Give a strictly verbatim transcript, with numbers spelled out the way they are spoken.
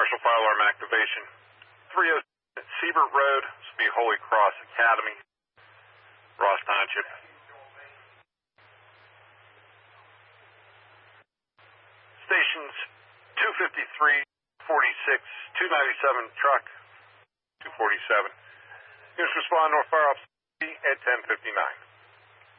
Special fire alarm activation. three oh seven Siebert Road, this will be Holy Cross Academy, Ross Township. Stations two fifty-three, forty-six, two ninety-seven truck, two forty-seven. Units respond North Fire Officer at ten fifty-nine.